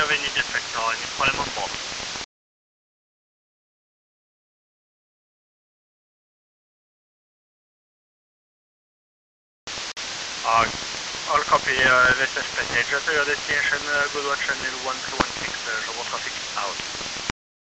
a venit defectovaní, quale un po'. All copy, this is passenger to your destination, good watch channel 1316, Robot traffic out.